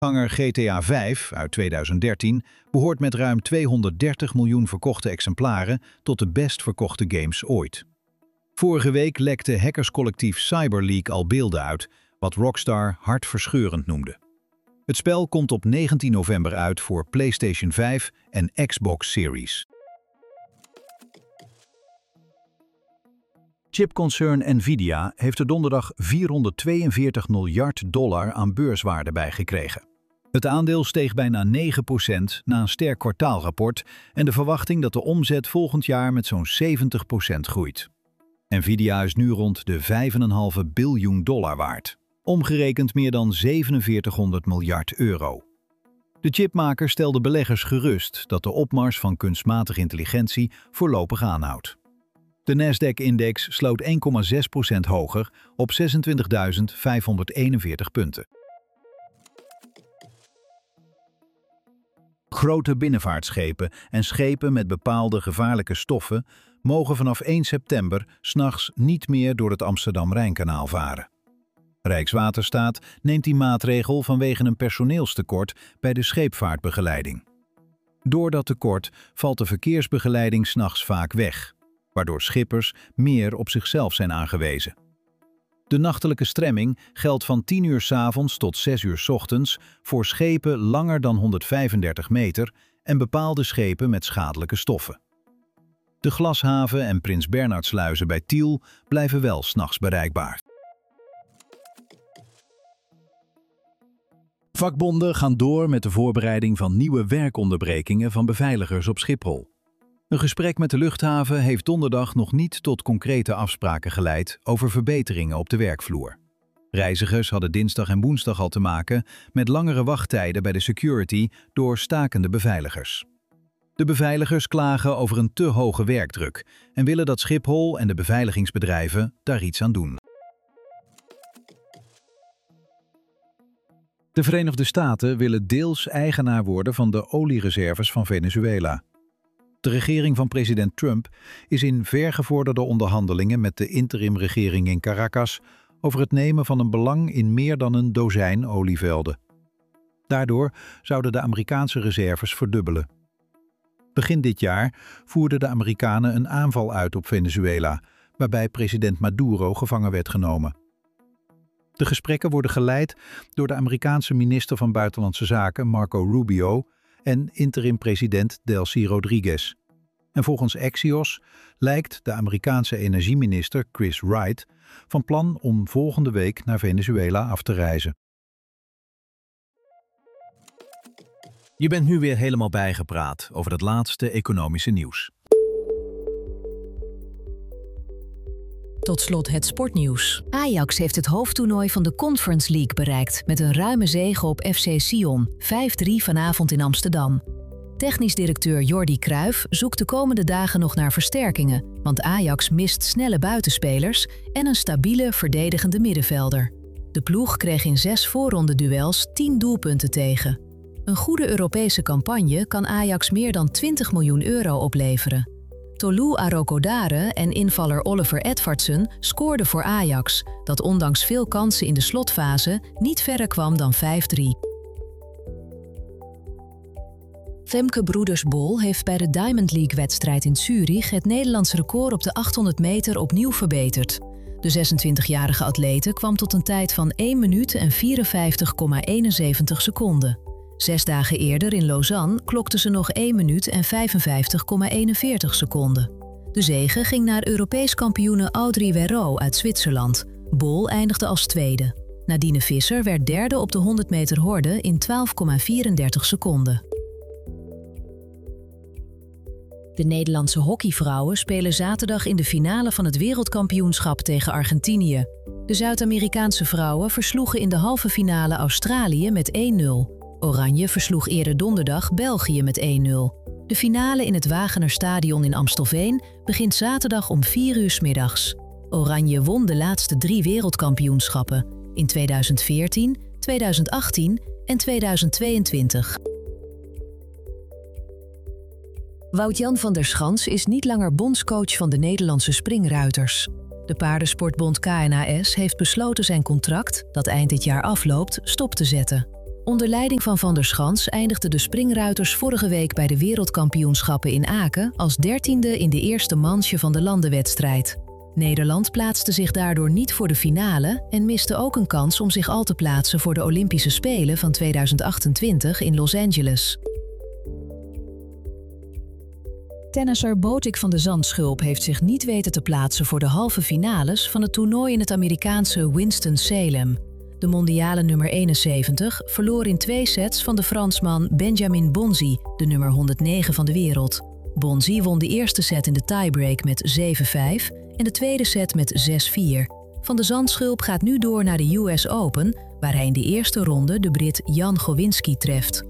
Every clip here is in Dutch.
Ganger GTA 5 uit 2013 behoort met ruim 230 miljoen verkochte exemplaren tot de best verkochte games ooit. Vorige week lekte hackerscollectief CyberLeak al beelden uit, wat Rockstar hartverscheurend noemde. Het spel komt op 19 november uit voor PlayStation 5 en Xbox Series. Chipconcern Nvidia heeft er donderdag $442 miljard aan beurswaarde bij gekregen. Het aandeel steeg bijna 9% na een sterk kwartaalrapport en de verwachting dat de omzet volgend jaar met zo'n 70% groeit. Nvidia is nu rond de $5,5 biljoen waard, omgerekend meer dan 4700 miljard euro. De chipmaker stelde beleggers gerust dat de opmars van kunstmatige intelligentie voorlopig aanhoudt. De Nasdaq-index sloot 1,6% hoger op 26.541 punten. Grote binnenvaartschepen en schepen met bepaalde gevaarlijke stoffen mogen vanaf 1 september 's nachts niet meer door het Amsterdam-Rijnkanaal varen. Rijkswaterstaat neemt die maatregel vanwege een personeelstekort bij de scheepvaartbegeleiding. Door dat tekort valt de verkeersbegeleiding 's nachts vaak weg, waardoor schippers meer op zichzelf zijn aangewezen. De nachtelijke stremming geldt van 10 uur 's avonds tot 6 uur 's ochtends voor schepen langer dan 135 meter en bepaalde schepen met schadelijke stoffen. De Glashaven en Prins Bernhardsluizen bij Tiel blijven wel 's nachts bereikbaar. Vakbonden gaan door met de voorbereiding van nieuwe werkonderbrekingen van beveiligers op Schiphol. Een gesprek met de luchthaven heeft donderdag nog niet tot concrete afspraken geleid over verbeteringen op de werkvloer. Reizigers hadden dinsdag en woensdag al te maken met langere wachttijden bij de security door stakende beveiligers. De beveiligers klagen over een te hoge werkdruk en willen dat Schiphol en de beveiligingsbedrijven daar iets aan doen. De Verenigde Staten willen deels eigenaar worden van de oliereserves van Venezuela. De regering van president Trump is in vergevorderde onderhandelingen met de interimregering in Caracas over het nemen van een belang in meer dan een dozijn olievelden. Daardoor zouden de Amerikaanse reserves verdubbelen. Begin dit jaar voerden de Amerikanen een aanval uit op Venezuela, waarbij president Maduro gevangen werd genomen. De gesprekken worden geleid door de Amerikaanse minister van Buitenlandse Zaken Marco Rubio en interim-president Delcy Rodriguez. En volgens Axios lijkt de Amerikaanse energieminister Chris Wright van plan om volgende week naar Venezuela af te reizen. Je bent nu weer helemaal bijgepraat over het laatste economische nieuws. Tot slot het sportnieuws. Ajax heeft het hoofdtoernooi van de Conference League bereikt met een ruime zege op FC Sion, 5-3 vanavond in Amsterdam. Technisch directeur Jordi Cruijff zoekt de komende dagen nog naar versterkingen, want Ajax mist snelle buitenspelers en een stabiele verdedigende middenvelder. De ploeg kreeg in 6 voorrondeduels 10 doelpunten tegen. Een goede Europese campagne kan Ajax meer dan €20 miljoen opleveren. Tolu Arokodare en invaller Oliver Edvardsen scoorden voor Ajax, dat ondanks veel kansen in de slotfase niet verder kwam dan 5-3. Femke Broeders-Bol heeft bij de Diamond League-wedstrijd in Zurich het Nederlandse record op de 800 meter opnieuw verbeterd. De 26-jarige atlete kwam tot een tijd van 1 minuut en 54,71 seconden. 6 dagen eerder in Lausanne klokte ze nog 1 minuut en 55,41 seconden. De zege ging naar Europees kampioene Audrey Werro uit Zwitserland. Bol eindigde als tweede. Nadine Visser werd derde op de 100 meter horde in 12,34 seconden. De Nederlandse hockeyvrouwen spelen zaterdag in de finale van het wereldkampioenschap tegen Argentinië. De Zuid-Amerikaanse vrouwen versloegen in de halve finale Australië met 1-0. Oranje versloeg eerder donderdag België met 1-0. De finale in het Wagener-stadion in Amstelveen begint zaterdag om 4 uur 's middags. Oranje won de laatste 3 wereldkampioenschappen in 2014, 2018 en 2022. Wout-Jan van der Schans is niet langer bondscoach van de Nederlandse springruiters. De paardensportbond KNAS heeft besloten zijn contract, dat eind dit jaar afloopt, stop te zetten. Onder leiding van Van der Schans eindigden de springruiters vorige week bij de wereldkampioenschappen in Aken als 13e in de eerste manche van de landenwedstrijd. Nederland plaatste zich daardoor niet voor de finale en miste ook een kans om zich al te plaatsen voor de Olympische Spelen van 2028 in Los Angeles. Tennisser Botic van de Zandschulp heeft zich niet weten te plaatsen voor de halve finales van het toernooi in het Amerikaanse Winston-Salem. De mondiale nummer 71 verloor in 2 sets van de Fransman Benjamin Bonzi, de nummer 109 van de wereld. Bonzi won de eerste set in de tiebreak met 7-5 en de tweede set met 6-4. Van de Zandschulp gaat nu door naar de US Open, waar hij in de eerste ronde de Brit Jan Gowinski treft.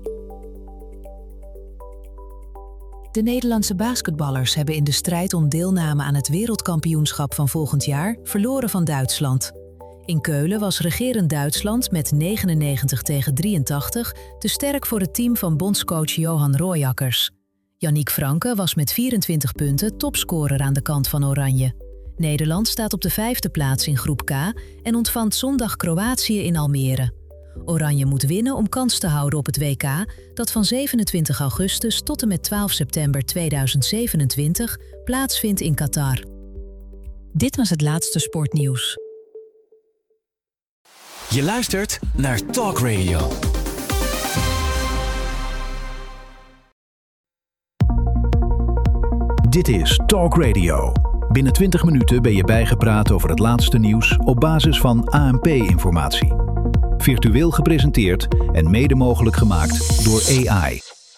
De Nederlandse basketballers hebben in de strijd om deelname aan het wereldkampioenschap van volgend jaar verloren van Duitsland. In Keulen was regerend Duitsland met 99-83 te sterk voor het team van bondscoach Johan Royakkers. Yannick Franke was met 24 punten topscorer aan de kant van Oranje. Nederland staat op de 5e plaats in groep K en ontvangt zondag Kroatië in Almere. Oranje moet winnen om kans te houden op het WK, dat van 27 augustus tot en met 12 september 2027 plaatsvindt in Qatar. Dit was het laatste sportnieuws. Je luistert naar Talk Radio. Dit is Talk Radio. Binnen 20 minuten ben je bijgepraat over het laatste nieuws op basis van ANP-informatie. Virtueel gepresenteerd en mede mogelijk gemaakt door AI.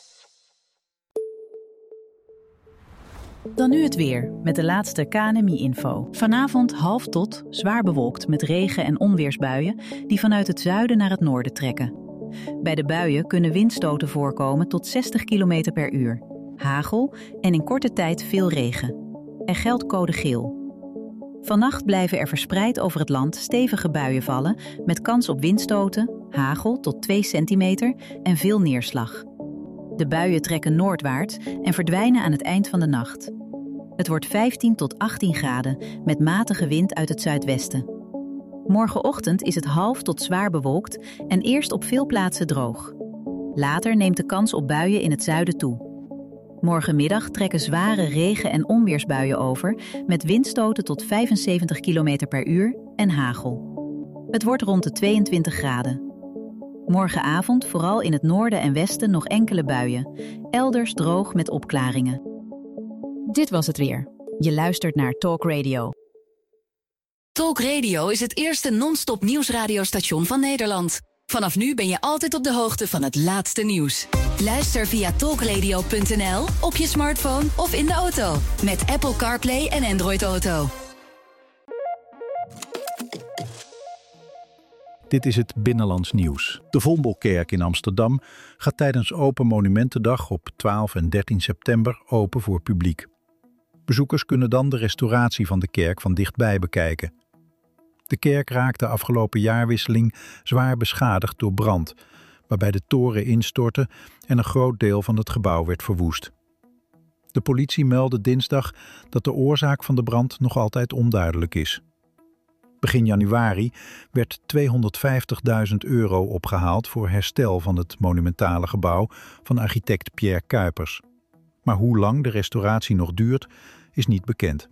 Dan nu het weer, met de laatste KNMI-info. Vanavond half tot zwaar bewolkt met regen- en onweersbuien die vanuit het zuiden naar het noorden trekken. Bij de buien kunnen windstoten voorkomen tot 60 km per uur, hagel en in korte tijd veel regen. Er geldt code geel. Vannacht blijven er verspreid over het land stevige buien vallen met kans op windstoten, hagel tot 2 centimeter en veel neerslag. De buien trekken noordwaarts en verdwijnen aan het eind van de nacht. Het wordt 15 tot 18 graden met matige wind uit het zuidwesten. Morgenochtend is het half tot zwaar bewolkt en eerst op veel plaatsen droog. Later neemt de kans op buien in het zuiden toe. Morgenmiddag trekken zware regen- en onweersbuien over met windstoten tot 75 km per uur en hagel. Het wordt rond de 22 graden. Morgenavond vooral in het noorden en westen nog enkele buien. Elders droog met opklaringen. Dit was het weer. Je luistert naar Talk Radio. Talk Radio is het eerste non-stop nieuwsradiostation van Nederland. Vanaf nu ben je altijd op de hoogte van het laatste nieuws. Luister via talkradio.nl, op je smartphone of in de auto. Met Apple CarPlay en Android Auto. Dit is het Binnenlands Nieuws. De Vondelkerk in Amsterdam gaat tijdens Open Monumentendag op 12 en 13 september open voor publiek. Bezoekers kunnen dan de restauratie van de kerk van dichtbij bekijken. De kerk raakte afgelopen jaarwisseling zwaar beschadigd door brand, waarbij de toren instortte en een groot deel van het gebouw werd verwoest. De politie meldde dinsdag dat de oorzaak van de brand nog altijd onduidelijk is. Begin januari werd €250.000 opgehaald voor herstel van het monumentale gebouw van architect Pierre Cuypers. Maar hoe lang de restauratie nog duurt, is niet bekend.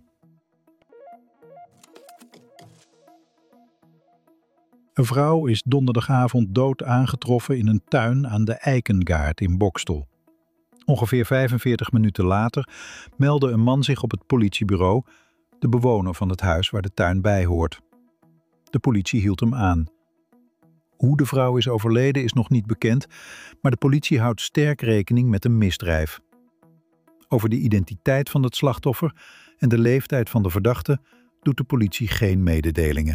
Een vrouw is donderdagavond dood aangetroffen in een tuin aan de Eikengaard in Boxtel. Ongeveer 45 minuten later meldde een man zich op het politiebureau, de bewoner van het huis waar de tuin bij hoort. De politie hield hem aan. Hoe de vrouw is overleden is nog niet bekend, maar de politie houdt sterk rekening met een misdrijf. Over de identiteit van het slachtoffer en de leeftijd van de verdachte doet de politie geen mededelingen.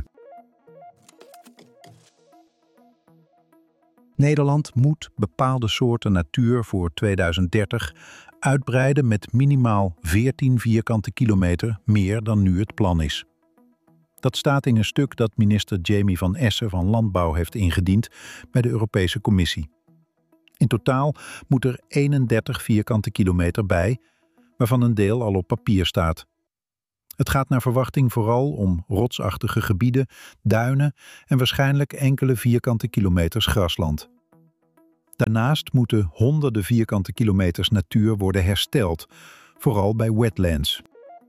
Nederland moet bepaalde soorten natuur voor 2030 uitbreiden met minimaal 14 vierkante kilometer meer dan nu het plan is. Dat staat in een stuk dat minister Jamie van Essen van Landbouw heeft ingediend bij de Europese Commissie. In totaal moet er 31 vierkante kilometer bij, waarvan een deel al op papier staat. Het gaat naar verwachting vooral om rotsachtige gebieden, duinen en waarschijnlijk enkele vierkante kilometers grasland. Daarnaast moeten honderden vierkante kilometers natuur worden hersteld, vooral bij wetlands.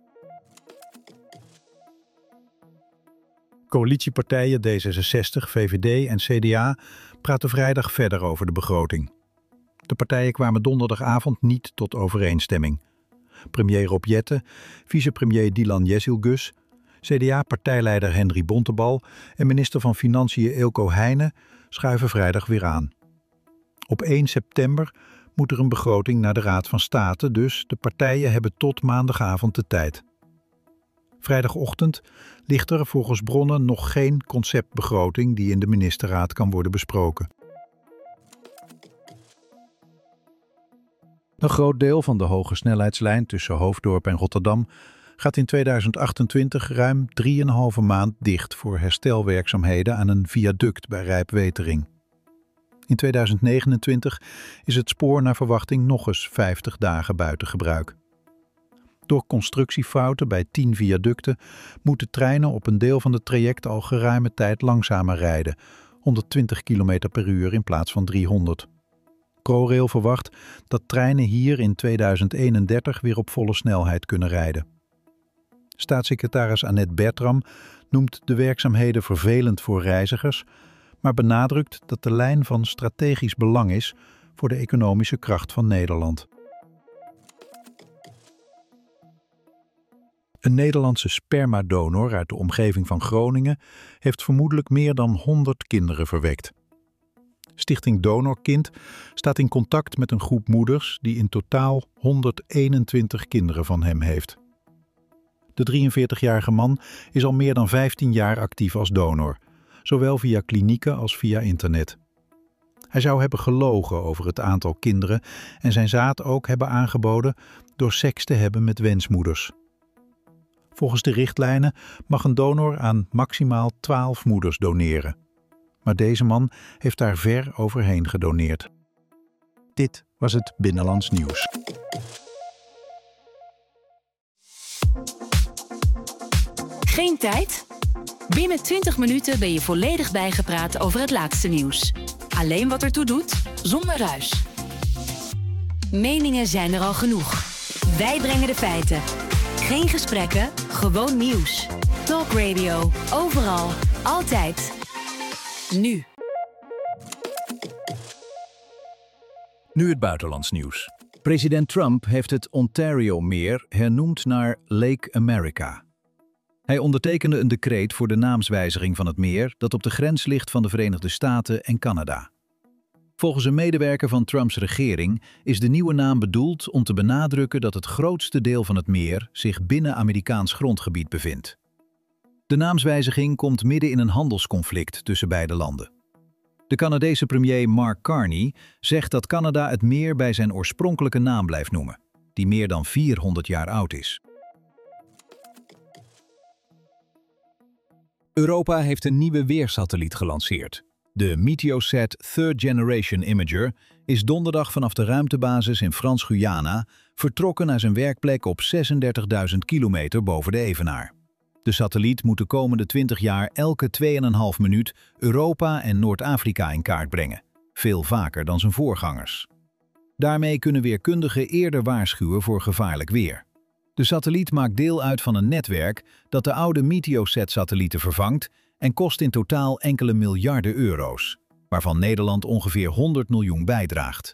Coalitiepartijen D66, VVD en CDA praten vrijdag verder over de begroting. De partijen kwamen donderdagavond niet tot overeenstemming. Premier Rob Jetten, vicepremier Dylan Jezielgus, CDA-partijleider Henry Bontebal en minister van Financiën Eelco Heijnen schuiven vrijdag weer aan. Op 1 september moet er een begroting naar de Raad van State, dus de partijen hebben tot maandagavond de tijd. Vrijdagochtend ligt er volgens bronnen nog geen conceptbegroting die in de ministerraad kan worden besproken. Een groot deel van de hoge snelheidslijn tussen Hoofddorp en Rotterdam gaat in 2028 ruim 3,5 maand dicht voor herstelwerkzaamheden aan een viaduct bij Rijpwetering. In 2029 is het spoor naar verwachting nog eens 50 dagen buiten gebruik. Door constructiefouten bij 10 viaducten moeten treinen op een deel van het traject al geruime tijd langzamer rijden, 120 km per uur in plaats van 300. ProRail verwacht dat treinen hier in 2031 weer op volle snelheid kunnen rijden. Staatssecretaris Annette Bertram noemt de werkzaamheden vervelend voor reizigers, maar benadrukt dat de lijn van strategisch belang is voor de economische kracht van Nederland. Een Nederlandse spermadonor uit de omgeving van Groningen heeft vermoedelijk meer dan 100 kinderen verwekt. Stichting Donorkind staat in contact met een groep moeders die in totaal 121 kinderen van hem heeft. De 43-jarige man is al meer dan 15 jaar actief als donor, zowel via klinieken als via internet. Hij zou hebben gelogen over het aantal kinderen en zijn zaad ook hebben aangeboden door seks te hebben met wensmoeders. Volgens de richtlijnen mag een donor aan maximaal 12 moeders doneren. Maar deze man heeft daar ver overheen gedoneerd. Dit was het Binnenlands Nieuws. Geen tijd? Binnen 20 minuten ben je volledig bijgepraat over het laatste nieuws. Alleen wat ertoe doet, zonder ruis. Meningen zijn er al genoeg. Wij brengen de feiten. Geen gesprekken, gewoon nieuws. Talk Radio, overal, altijd. Nu. Nu het buitenlands nieuws. President Trump heeft het Ontario-meer hernoemd naar Lake America. Hij ondertekende een decreet voor de naamswijziging van het meer dat op de grens ligt van de Verenigde Staten en Canada. Volgens een medewerker van Trumps regering is de nieuwe naam bedoeld om te benadrukken dat het grootste deel van het meer zich binnen Amerikaans grondgebied bevindt. De naamswijziging komt midden in een handelsconflict tussen beide landen. De Canadese premier Mark Carney zegt dat Canada het meer bij zijn oorspronkelijke naam blijft noemen, die meer dan 400 jaar oud is. Europa heeft een nieuwe weersatelliet gelanceerd. De Meteosat Third Generation Imager is donderdag vanaf de ruimtebasis in Frans-Guyana vertrokken naar zijn werkplek op 36.000 kilometer boven de evenaar. De satelliet moet de komende 20 jaar elke 2,5 minuut Europa en Noord-Afrika in kaart brengen, veel vaker dan zijn voorgangers. Daarmee kunnen weerkundigen eerder waarschuwen voor gevaarlijk weer. De satelliet maakt deel uit van een netwerk dat de oude Meteosat-satellieten vervangt en kost in totaal enkele miljarden euro's, waarvan Nederland ongeveer 100 miljoen bijdraagt.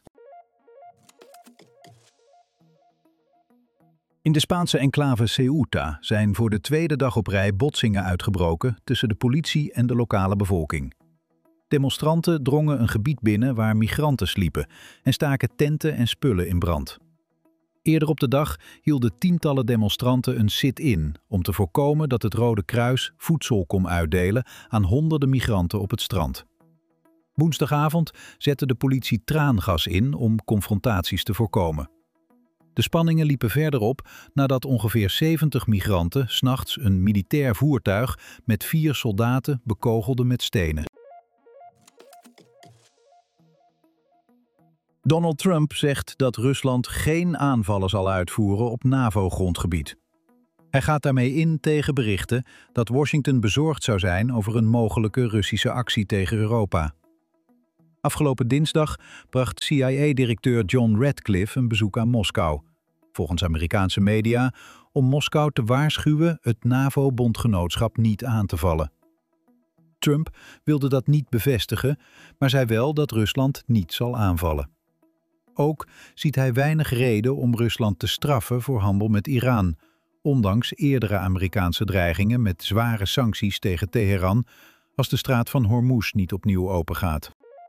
In de Spaanse enclave Ceuta zijn voor de tweede dag op rij botsingen uitgebroken tussen de politie en de lokale bevolking. Demonstranten drongen een gebied binnen waar migranten sliepen en staken tenten en spullen in brand. Eerder op de dag hielden tientallen demonstranten een sit-in om te voorkomen dat het Rode Kruis voedsel kon uitdelen aan honderden migranten op het strand. Woensdagavond zette de politie traangas in om confrontaties te voorkomen. De spanningen liepen verder op nadat ongeveer 70 migranten 's nachts een militair voertuig met 4 soldaten bekogelden met stenen. Donald Trump zegt dat Rusland geen aanvallen zal uitvoeren op NAVO-grondgebied. Hij gaat daarmee in tegen berichten dat Washington bezorgd zou zijn over een mogelijke Russische actie tegen Europa. Afgelopen dinsdag bracht CIA-directeur John Ratcliffe een bezoek aan Moskou, volgens Amerikaanse media, om Moskou te waarschuwen het NAVO-bondgenootschap niet aan te vallen. Trump wilde dat niet bevestigen, maar zei wel dat Rusland niet zal aanvallen. Ook ziet hij weinig reden om Rusland te straffen voor handel met Iran, ondanks eerdere Amerikaanse dreigingen met zware sancties tegen Teheran als de straat van Hormuz niet opnieuw opengaat.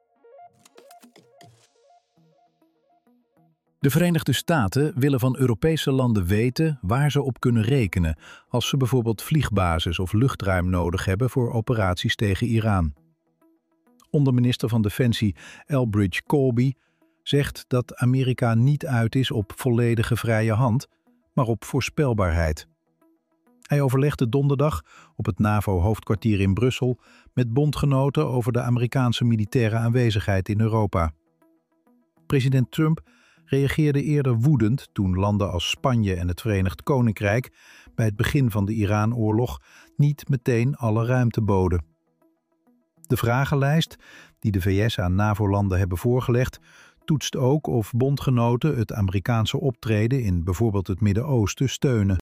De Verenigde Staten willen van Europese landen weten waar ze op kunnen rekenen als ze bijvoorbeeld vliegbases of luchtruim nodig hebben voor operaties tegen Iran. Onderminister van Defensie Elbridge Colby zegt dat Amerika niet uit is op volledige vrije hand, maar op voorspelbaarheid. Hij overlegde donderdag op het NAVO-hoofdkwartier in Brussel met bondgenoten over de Amerikaanse militaire aanwezigheid in Europa. President Trump reageerde eerder woedend toen landen als Spanje en het Verenigd Koninkrijk bij het begin van de Iran-oorlog niet meteen alle ruimte boden. De vragenlijst die de VS aan NAVO-landen hebben voorgelegd toetst ook of bondgenoten het Amerikaanse optreden in bijvoorbeeld het Midden-Oosten steunen.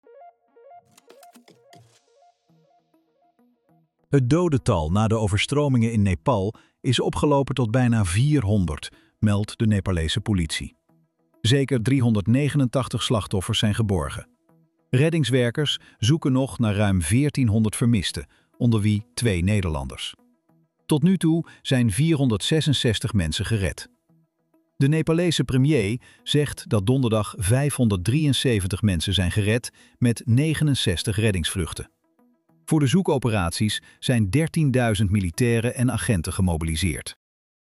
Het dodental na de overstromingen in Nepal is opgelopen tot bijna 400, meldt de Nepalese politie. Zeker 389 slachtoffers zijn geborgen. Reddingswerkers zoeken nog naar ruim 1400 vermisten, onder wie 2 Nederlanders. Tot nu toe zijn 466 mensen gered. De Nepalese premier zegt dat donderdag 573 mensen zijn gered met 69 reddingsvluchten. Voor de zoekoperaties zijn 13.000 militairen en agenten gemobiliseerd.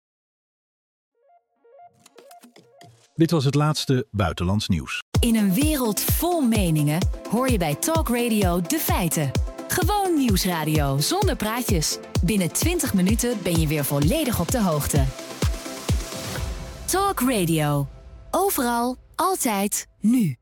Dit was het laatste buitenlands nieuws. In een wereld vol meningen hoor je bij Talk Radio de feiten. Gewoon nieuwsradio zonder praatjes. Binnen 20 minuten ben je weer volledig op de hoogte. Talk Radio. Overal, altijd, nu.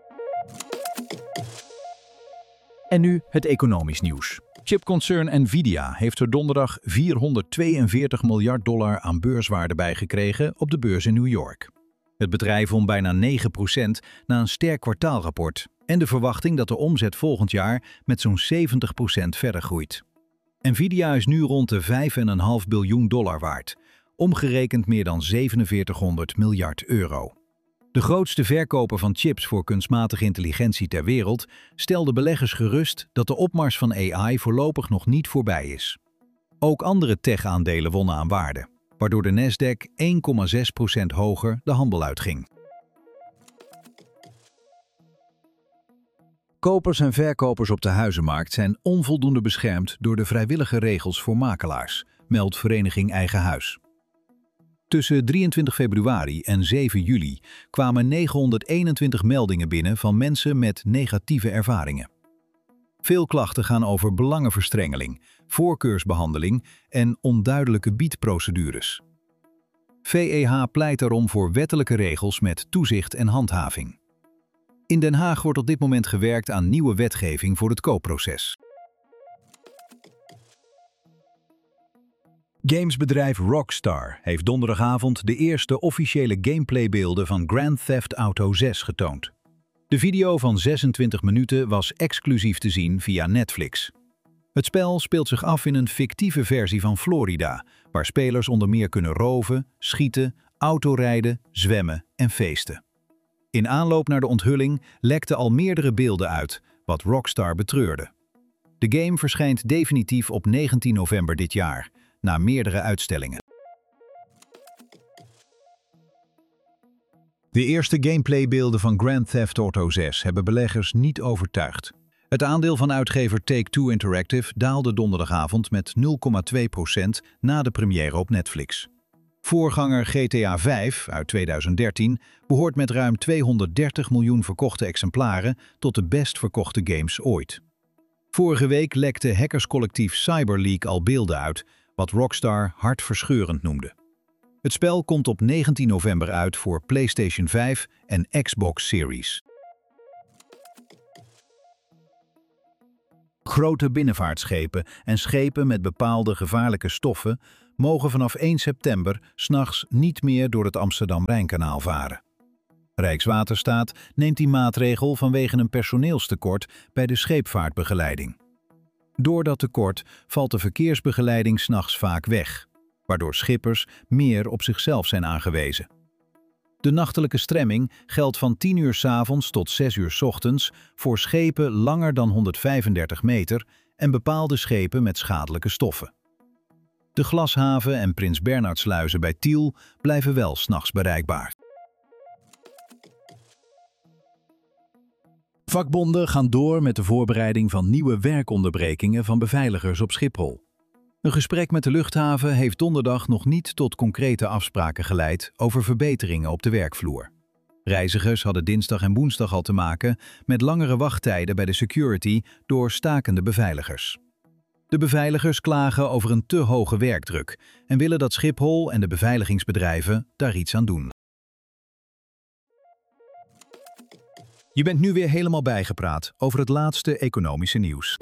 En nu het economisch nieuws. Chipconcern Nvidia heeft er donderdag $442 miljard aan beurswaarde bijgekregen op de beurs in New York. Het bedrijf won bijna 9% na een sterk kwartaalrapport en de verwachting dat de omzet volgend jaar met zo'n 70% verder groeit. Nvidia is nu rond de $5,5 biljoen waard, omgerekend meer dan 4700 miljard euro. De grootste verkoper van chips voor kunstmatige intelligentie ter wereld stelde beleggers gerust dat de opmars van AI voorlopig nog niet voorbij is. Ook andere tech-aandelen wonnen aan waarde, waardoor de Nasdaq 1,6% hoger de handel uitging. Kopers en verkopers op de huizenmarkt zijn onvoldoende beschermd door de vrijwillige regels voor makelaars, meldt Vereniging Eigen Huis. Tussen 23 februari en 7 juli kwamen 921 meldingen binnen van mensen met negatieve ervaringen. Veel klachten gaan over belangenverstrengeling, voorkeursbehandeling en onduidelijke biedprocedures. VEH pleit daarom voor wettelijke regels met toezicht en handhaving. In Den Haag wordt op dit moment gewerkt aan nieuwe wetgeving voor het koopproces. Gamesbedrijf Rockstar heeft donderdagavond de eerste officiële gameplaybeelden van Grand Theft Auto 6 getoond. De video van 26 minuten was exclusief te zien via Netflix. Het spel speelt zich af in een fictieve versie van Florida, waar spelers onder meer kunnen roven, schieten, autorijden, zwemmen en feesten. In aanloop naar de onthulling lekten al meerdere beelden uit, wat Rockstar betreurde. De game verschijnt definitief op 19 november dit jaar, na meerdere uitstellingen. De eerste gameplaybeelden van Grand Theft Auto 6 hebben beleggers niet overtuigd. Het aandeel van uitgever Take-Two Interactive daalde donderdagavond met 0,2% na de première op Netflix. Voorganger GTA 5 uit 2013 behoort met ruim 230 miljoen verkochte exemplaren tot de best verkochte games ooit. Vorige week lekte hackerscollectief CyberLeak al beelden uit, wat Rockstar hartverscheurend noemde. Het spel komt op 19 november uit voor PlayStation 5 en Xbox Series. Grote binnenvaartschepen en schepen met bepaalde gevaarlijke stoffen mogen vanaf 1 september 's nachts niet meer door het Amsterdam-Rijnkanaal varen. Rijkswaterstaat neemt die maatregel vanwege een personeelstekort bij de scheepvaartbegeleiding. Door dat tekort valt de verkeersbegeleiding 's nachts vaak weg, waardoor schippers meer op zichzelf zijn aangewezen. De nachtelijke stremming geldt van 10 uur 's avonds tot 6 uur 's ochtends voor schepen langer dan 135 meter en bepaalde schepen met schadelijke stoffen. De Glashaven en Prins Bernhardsluizen bij Tiel blijven wel 's nachts bereikbaar. Vakbonden gaan door met de voorbereiding van nieuwe werkonderbrekingen van beveiligers op Schiphol. Een gesprek met de luchthaven heeft donderdag nog niet tot concrete afspraken geleid over verbeteringen op de werkvloer. Reizigers hadden dinsdag en woensdag al te maken met langere wachttijden bij de security door stakende beveiligers. De beveiligers klagen over een te hoge werkdruk en willen dat Schiphol en de beveiligingsbedrijven daar iets aan doen. Je bent nu weer helemaal bijgepraat over het laatste economische nieuws.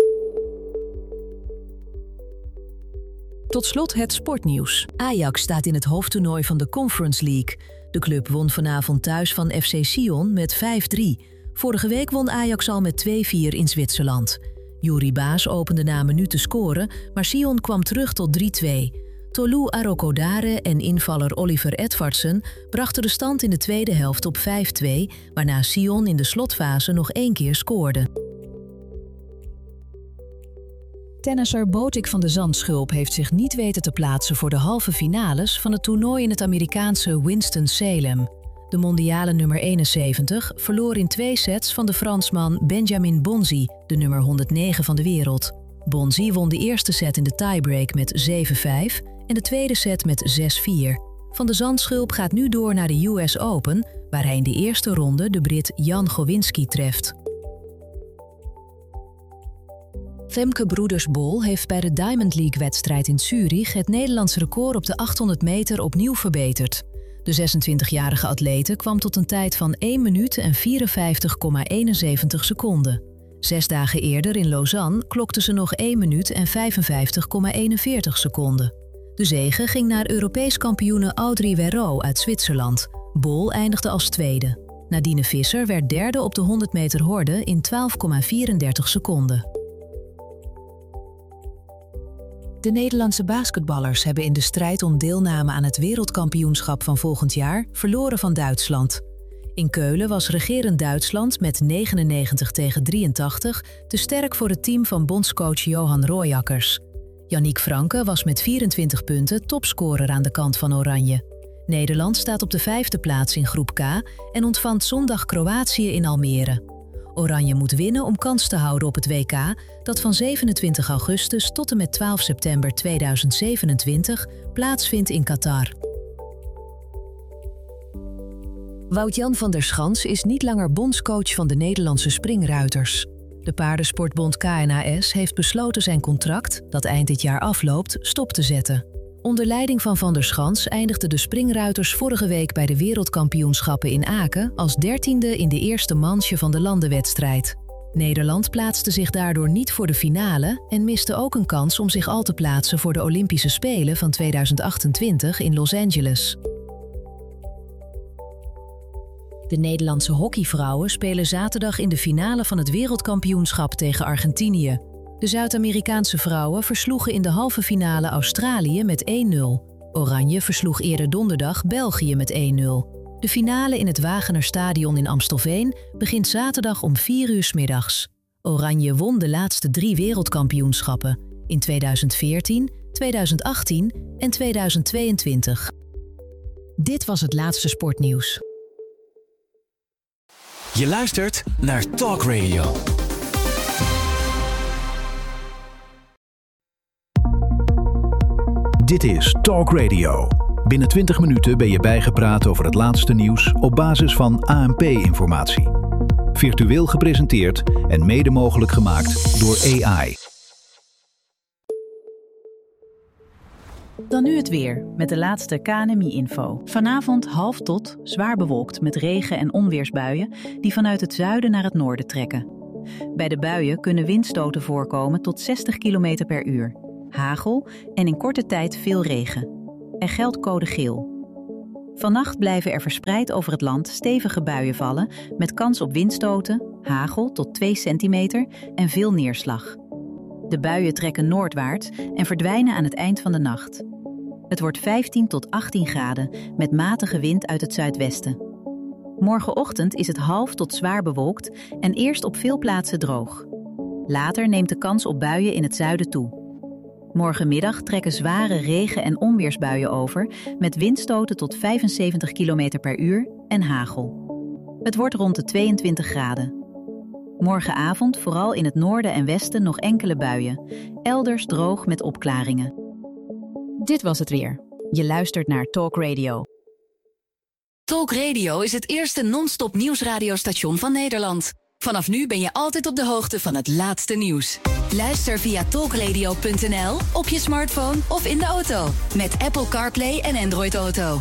Tot slot het sportnieuws. Ajax staat in het hoofdtoernooi van de Conference League. De club won vanavond thuis van FC Sion met 5-3. Vorige week won Ajax al met 2-4 in Zwitserland. Yuri Baas opende na een minuut te scoren, maar Sion kwam terug tot 3-2. Tolu Arokodare en invaller Oliver Edvardsen brachten de stand in de tweede helft op 5-2, waarna Sion in de slotfase nog 1 keer scoorde. Tennisser Botic van de Zandschulp heeft zich niet weten te plaatsen voor de halve finales van het toernooi in het Amerikaanse Winston-Salem. De mondiale nummer 71 verloor in 2 sets van de Fransman Benjamin Bonzi, de nummer 109 van de wereld. Bonzi won de eerste set in de tiebreak met 7-5 en de tweede set met 6-4. Van de Zandschulp gaat nu door naar de US Open, waar hij in de eerste ronde de Brit Jan Gowinski treft. Femke Broeders-Bol heeft bij de Diamond League-wedstrijd in Zurich het Nederlandse record op de 800 meter opnieuw verbeterd. De 26-jarige atlete kwam tot een tijd van 1 minuut en 54,71 seconden. 6 dagen eerder in Lausanne klokte ze nog 1 minuut en 55,41 seconden. De zege ging naar Europees kampioene Audrey Werro uit Zwitserland. Bol eindigde als tweede. Nadine Visser werd derde op de 100 meter horde in 12,34 seconden. De Nederlandse basketballers hebben in de strijd om deelname aan het wereldkampioenschap van volgend jaar verloren van Duitsland. In Keulen was regerend Duitsland met 99-83 te sterk voor het team van bondscoach Johan Royakkers. Yannick Franke was met 24 punten topscorer aan de kant van Oranje. Nederland staat op de 5e plaats in groep K en ontvangt zondag Kroatië in Almere. Oranje moet winnen om kans te houden op het WK, dat van 27 augustus tot en met 12 september 2027 plaatsvindt in Qatar. Wout-Jan van der Schans is niet langer bondscoach van de Nederlandse springruiters. De paardensportbond KNAS heeft besloten zijn contract, dat eind dit jaar afloopt, stop te zetten. Onder leiding van der Schans eindigden de springruiters vorige week bij de wereldkampioenschappen in Aken als 13e in de eerste manche van de landenwedstrijd. Nederland plaatste zich daardoor niet voor de finale en miste ook een kans om zich al te plaatsen voor de Olympische Spelen van 2028 in Los Angeles. De Nederlandse hockeyvrouwen spelen zaterdag in de finale van het wereldkampioenschap tegen Argentinië. De Zuid-Amerikaanse vrouwen versloegen in de halve finale Australië met 1-0. Oranje versloeg eerder donderdag België met 1-0. De finale in het Wagener-stadion in Amstelveen begint zaterdag om 4 uur 's middags. Oranje won de laatste 3 wereldkampioenschappen in 2014, 2018 en 2022. Dit was het laatste sportnieuws. Je luistert naar Talk Radio. Dit is Talk Radio. Binnen 20 minuten ben je bijgepraat over het laatste nieuws op basis van ANP-informatie. Virtueel gepresenteerd en mede mogelijk gemaakt door AI. Dan nu het weer, met de laatste KNMI-info. Vanavond half tot zwaar bewolkt met regen- en onweersbuien die vanuit het zuiden naar het noorden trekken. Bij de buien kunnen windstoten voorkomen tot 60 km per uur. hagel en in korte tijd veel regen. Er geldt code geel. Vannacht blijven er verspreid over het land stevige buien vallen met kans op windstoten, hagel tot 2 centimeter en veel neerslag. De buien trekken noordwaarts en verdwijnen aan het eind van de nacht. Het wordt 15 tot 18 graden met matige wind uit het zuidwesten. Morgenochtend is het half tot zwaar bewolkt en eerst op veel plaatsen droog. Later neemt de kans op buien in het zuiden toe. Morgenmiddag trekken zware regen- en onweersbuien over met windstoten tot 75 km per uur en hagel. Het wordt rond de 22 graden. Morgenavond vooral in het noorden en westen nog enkele buien. Elders droog met opklaringen. Dit was het weer. Je luistert naar Talk Radio. Talk Radio is het eerste non-stop nieuwsradiostation van Nederland. Vanaf nu ben je altijd op de hoogte van het laatste nieuws. Luister via talkradio.nl, op je smartphone of in de auto. Met Apple CarPlay en Android Auto.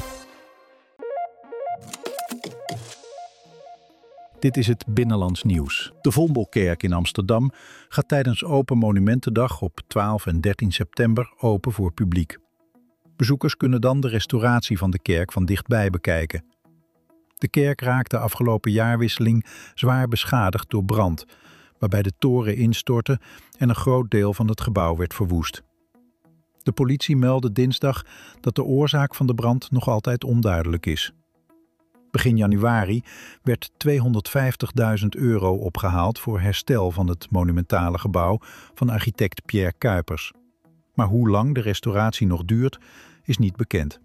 Dit is het Binnenlands Nieuws. De Vondelkerk in Amsterdam gaat tijdens Open Monumentendag op 12 en 13 september open voor publiek. Bezoekers kunnen dan de restauratie van de kerk van dichtbij bekijken. De kerk raakte afgelopen jaarwisseling zwaar beschadigd door brand, waarbij de toren instortte en een groot deel van het gebouw werd verwoest. De politie meldde dinsdag dat de oorzaak van de brand nog altijd onduidelijk is. Begin januari werd €250.000 opgehaald voor herstel van het monumentale gebouw van architect Pierre Cuypers. Maar hoe lang de restauratie nog duurt, is niet bekend.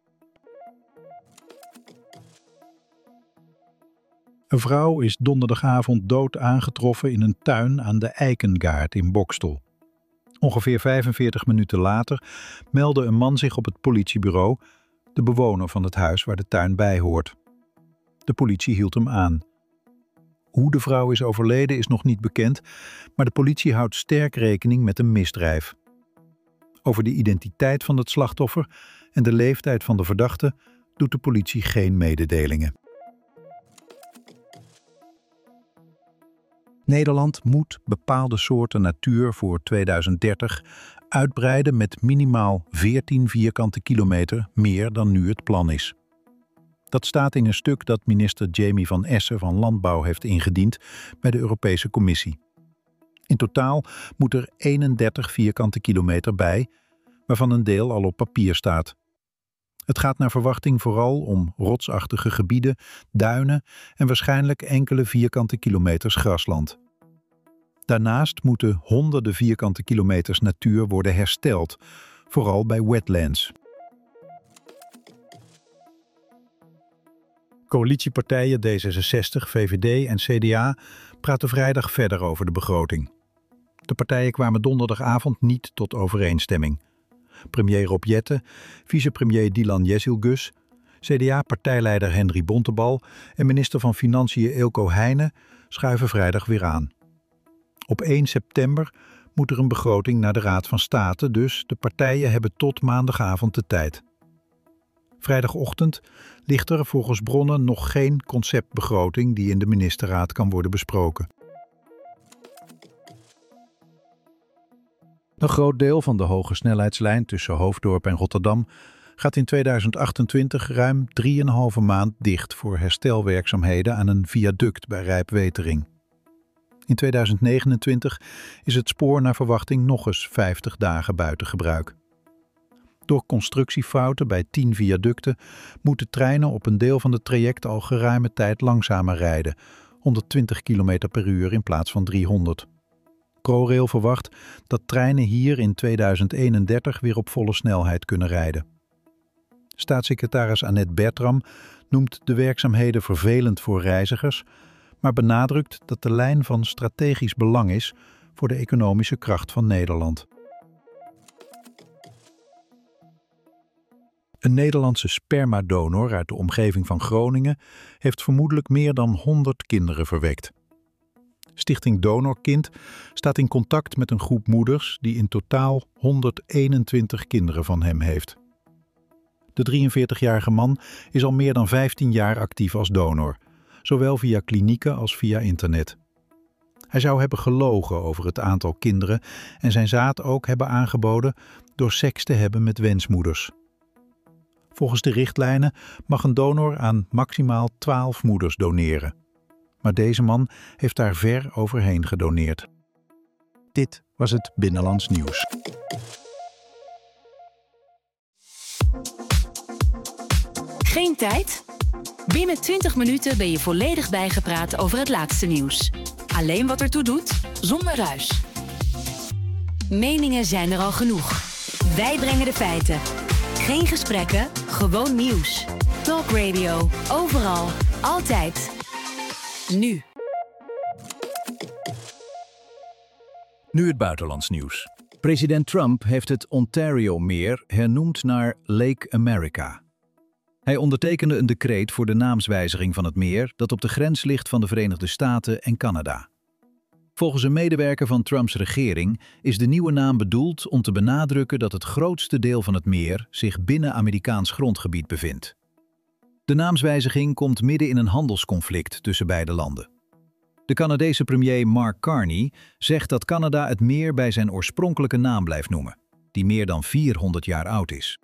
Een vrouw is donderdagavond dood aangetroffen in een tuin aan de Eikengaard in Boxtel. Ongeveer 45 minuten later meldde een man zich op het politiebureau, de bewoner van het huis waar de tuin bij hoort. De politie hield hem aan. Hoe de vrouw is overleden is nog niet bekend, maar de politie houdt sterk rekening met een misdrijf. Over de identiteit van het slachtoffer en de leeftijd van de verdachte doet de politie geen mededelingen. Nederland moet bepaalde soorten natuur voor 2030 uitbreiden met minimaal 14 vierkante kilometer meer dan nu het plan is. Dat staat in een stuk dat minister Jamie van Essen van Landbouw heeft ingediend bij de Europese Commissie. In totaal moet er 31 vierkante kilometer bij, waarvan een deel al op papier staat. Het gaat naar verwachting vooral om rotsachtige gebieden, duinen en waarschijnlijk enkele vierkante kilometers grasland. Daarnaast moeten honderden vierkante kilometers natuur worden hersteld, vooral bij wetlands. Coalitiepartijen D66, VVD en CDA praten vrijdag verder over de begroting. De partijen kwamen donderdagavond niet tot overeenstemming. Premier Rob Jetten, vicepremier Dylan Jezilgus, CDA-partijleider Henry Bontebal en minister van Financiën Eelco Heijnen schuiven vrijdag weer aan. Op 1 september moet er een begroting naar de Raad van State, dus de partijen hebben tot maandagavond de tijd. Vrijdagochtend ligt er volgens bronnen nog geen conceptbegroting die in de ministerraad kan worden besproken. Een groot deel van de hoge snelheidslijn tussen Hoofddorp en Rotterdam gaat in 2028 ruim 3,5 maand dicht voor herstelwerkzaamheden aan een viaduct bij Rijpwetering. In 2029 is het spoor naar verwachting nog eens 50 dagen buiten gebruik. Door constructiefouten bij 10 viaducten moeten treinen op een deel van het traject al geruime tijd langzamer rijden, 120 km per uur in plaats van 300. ProRail verwacht dat treinen hier in 2031 weer op volle snelheid kunnen rijden. Staatssecretaris Annette Bertram noemt de werkzaamheden vervelend voor reizigers, maar benadrukt dat de lijn van strategisch belang is voor de economische kracht van Nederland. Een Nederlandse spermadonor uit de omgeving van Groningen heeft vermoedelijk meer dan 100 kinderen verwekt. Stichting Donorkind staat in contact met een groep moeders die in totaal 121 kinderen van hem heeft. De 43-jarige man is al meer dan 15 jaar actief als donor, zowel via klinieken als via internet. Hij zou hebben gelogen over het aantal kinderen en zijn zaad ook hebben aangeboden door seks te hebben met wensmoeders. Volgens de richtlijnen mag een donor aan maximaal 12 moeders doneren. Maar deze man heeft daar ver overheen gedoneerd. Dit was het Binnenlands Nieuws. Geen tijd? Binnen 20 minuten ben je volledig bijgepraat over het laatste nieuws. Alleen wat ertoe doet, zonder ruis. Meningen zijn er al genoeg. Wij brengen de feiten. Geen gesprekken, gewoon nieuws. Talk Radio, overal, altijd. Nu. Nu het buitenlands nieuws. President Trump heeft het Ontario-meer hernoemd naar Lake America. Hij ondertekende een decreet voor de naamswijziging van het meer dat op de grens ligt van de Verenigde Staten en Canada. Volgens een medewerker van Trumps regering is de nieuwe naam bedoeld om te benadrukken dat het grootste deel van het meer zich binnen Amerikaans grondgebied bevindt. De naamswijziging komt midden in een handelsconflict tussen beide landen. De Canadese premier Mark Carney zegt dat Canada het meer bij zijn oorspronkelijke naam blijft noemen, die meer dan 400 jaar oud is.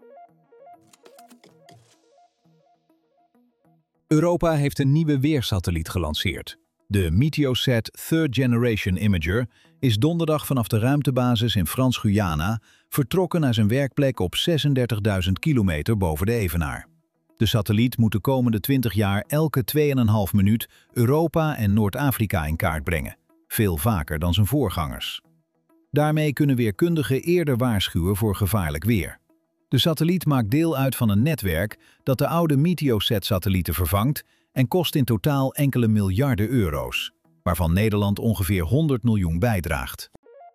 Europa heeft een nieuwe weersatelliet gelanceerd. De Meteosat Third Generation Imager is donderdag vanaf de ruimtebasis in Frans-Guyana vertrokken naar zijn werkplek op 36.000 kilometer boven de evenaar. De satelliet moet de komende 20 jaar elke 2,5 minuut Europa en Noord-Afrika in kaart brengen, veel vaker dan zijn voorgangers. Daarmee kunnen weerkundigen eerder waarschuwen voor gevaarlijk weer. De satelliet maakt deel uit van een netwerk dat de oude Meteosat-satellieten vervangt en kost in totaal enkele miljarden euro's, waarvan Nederland ongeveer 100 miljoen bijdraagt.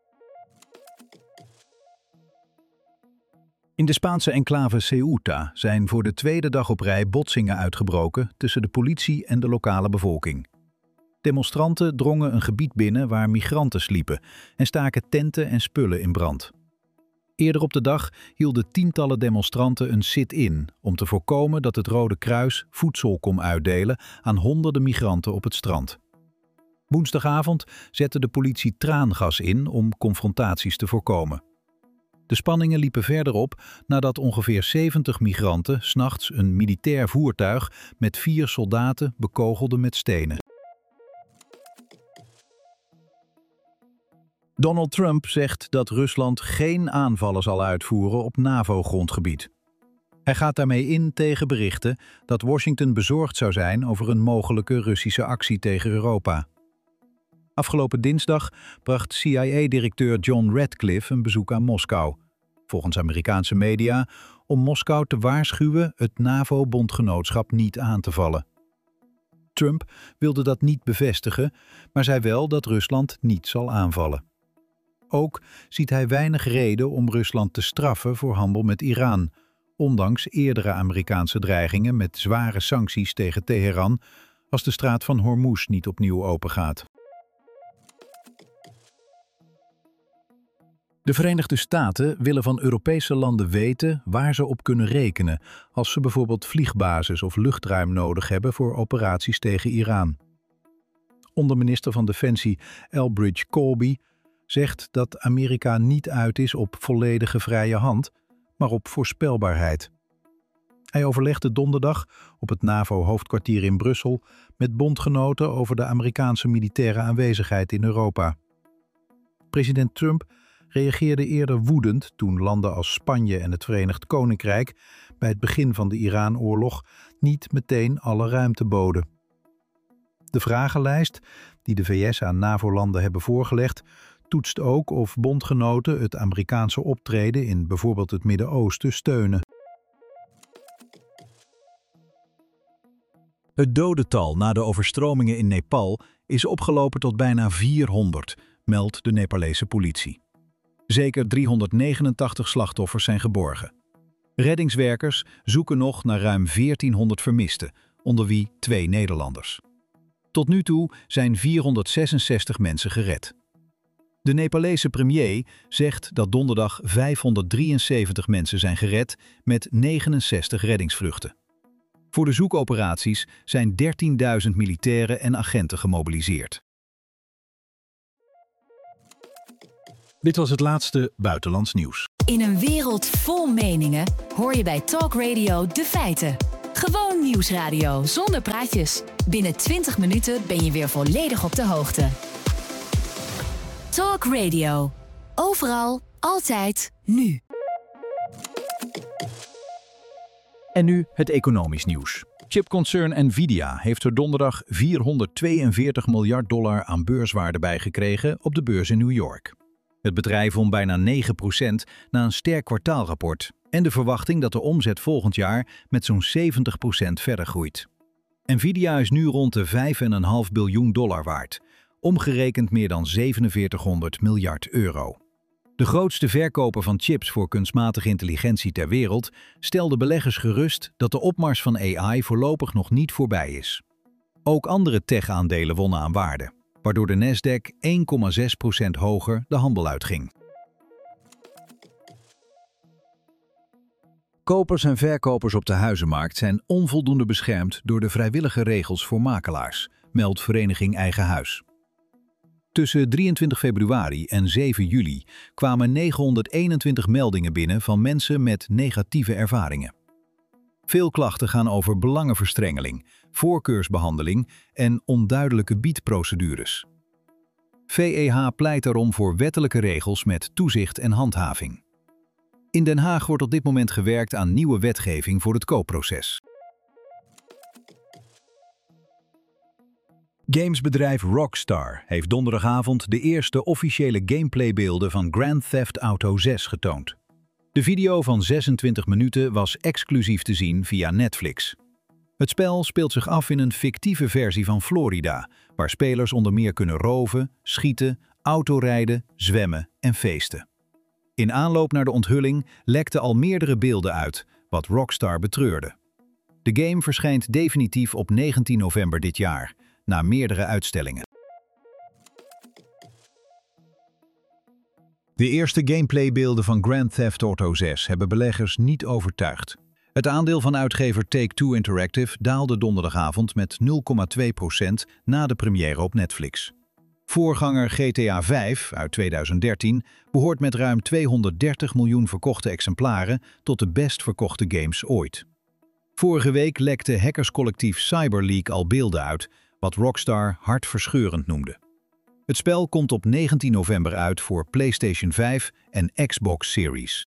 In de Spaanse enclave Ceuta zijn voor de tweede dag op rij botsingen uitgebroken tussen de politie en de lokale bevolking. Demonstranten drongen een gebied binnen waar migranten sliepen en staken tenten en spullen in brand. Eerder op de dag hielden tientallen demonstranten een sit-in om te voorkomen dat het Rode Kruis voedsel kon uitdelen aan honderden migranten op het strand. Woensdagavond zette de politie traangas in om confrontaties te voorkomen. De spanningen liepen verder op nadat ongeveer 70 migranten 's nachts een militair voertuig met 4 soldaten bekogelden met stenen. Donald Trump zegt dat Rusland geen aanvallen zal uitvoeren op NAVO-grondgebied. Hij gaat daarmee in tegen berichten dat Washington bezorgd zou zijn over een mogelijke Russische actie tegen Europa. Afgelopen dinsdag bracht CIA-directeur John Ratcliffe een bezoek aan Moskou, volgens Amerikaanse media, om Moskou te waarschuwen het NAVO-bondgenootschap niet aan te vallen. Trump wilde dat niet bevestigen, maar zei wel dat Rusland niet zal aanvallen. Ook ziet hij weinig reden om Rusland te straffen voor handel met Iran, ondanks eerdere Amerikaanse dreigingen met zware sancties tegen Teheran als de straat van Hormuz niet opnieuw opengaat. De Verenigde Staten willen van Europese landen weten waar ze op kunnen rekenen als ze bijvoorbeeld vliegbasis of luchtruim nodig hebben voor operaties tegen Iran. Onderminister van Defensie Elbridge Colby zegt dat Amerika niet uit is op volledige vrije hand, maar op voorspelbaarheid. Hij overlegde donderdag op het NAVO-hoofdkwartier in Brussel met bondgenoten over de Amerikaanse militaire aanwezigheid in Europa. President Trump reageerde eerder woedend toen landen als Spanje en het Verenigd Koninkrijk bij het begin van de Iran-oorlog niet meteen alle ruimte boden. De vragenlijst die de VS aan NAVO-landen hebben voorgelegd toetst ook of bondgenoten het Amerikaanse optreden in bijvoorbeeld het Midden-Oosten steunen. Het dodental na de overstromingen in Nepal is opgelopen tot bijna 400, meldt de Nepalese politie. Zeker 389 slachtoffers zijn geborgen. Reddingswerkers zoeken nog naar ruim 1400 vermisten, onder wie 2 Nederlanders. Tot nu toe zijn 466 mensen gered. De Nepalese premier zegt dat donderdag 573 mensen zijn gered met 69 reddingsvluchten. Voor de zoekoperaties zijn 13.000 militairen en agenten gemobiliseerd. Dit was het laatste buitenlands nieuws. In een wereld vol meningen hoor je bij Talk Radio de feiten. Gewoon nieuwsradio zonder praatjes. Binnen 20 minuten ben je weer volledig op de hoogte. Talk Radio. Overal, altijd, nu. En nu het economisch nieuws. Chipconcern Nvidia heeft er donderdag $442 miljard aan beurswaarde bij gekregen op de beurs in New York. Het bedrijf won bijna 9% na een sterk kwartaalrapport en de verwachting dat de omzet volgend jaar met zo'n 70% verder groeit. Nvidia is nu rond de $5,5 biljoen waard, omgerekend meer dan 4700 miljard euro. De grootste verkoper van chips voor kunstmatige intelligentie ter wereld stelde beleggers gerust dat de opmars van AI voorlopig nog niet voorbij is. Ook andere tech-aandelen wonnen aan waarde, waardoor de Nasdaq 1,6% hoger de handel uitging. Kopers en verkopers op de huizenmarkt zijn onvoldoende beschermd door de vrijwillige regels voor makelaars, meldt Vereniging Eigen Huis. Tussen 23 februari en 7 juli kwamen 921 meldingen binnen van mensen met negatieve ervaringen. Veel klachten gaan over belangenverstrengeling, voorkeursbehandeling en onduidelijke biedprocedures. VEH pleit daarom voor wettelijke regels met toezicht en handhaving. In Den Haag wordt op dit moment gewerkt aan nieuwe wetgeving voor het koopproces. Gamesbedrijf Rockstar heeft donderdagavond de eerste officiële gameplaybeelden van Grand Theft Auto 6 getoond. De video van 26 minuten was exclusief te zien via Netflix. Het spel speelt zich af in een fictieve versie van Florida, waar spelers onder meer kunnen roven, schieten, autorijden, zwemmen en feesten. In aanloop naar de onthulling lekten al meerdere beelden uit, wat Rockstar betreurde. De game verschijnt definitief op 19 november dit jaar, na meerdere uitstellingen. De eerste gameplaybeelden van Grand Theft Auto 6 hebben beleggers niet overtuigd. Het aandeel van uitgever Take-Two Interactive daalde donderdagavond met 0,2% na de première op Netflix. Voorganger GTA 5 uit 2013 behoort met ruim 230 miljoen verkochte exemplaren tot de best verkochte games ooit. Vorige week lekte hackerscollectief CyberLeak al beelden uit, wat Rockstar hartverscheurend noemde. Het spel komt op 19 november uit voor PlayStation 5 en Xbox Series.